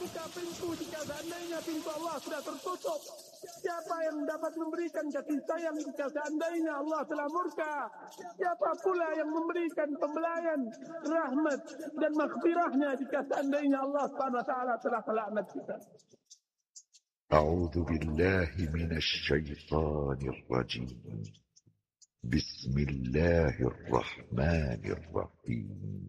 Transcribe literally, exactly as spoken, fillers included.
membuka pintu jika seandainya pintu Allah sudah tertutup? Siapa yang dapat memberikan kasih sayang jika seandainya Allah telah murka? Siapa pula yang memberikan pembelayan, rahmat dan maghfirahnya jika seandainya Allah Subhanahu wa taala telah melaknat kita? أعوذ بالله من الشيطان الرجيم بسم الله الرحمن الرحيم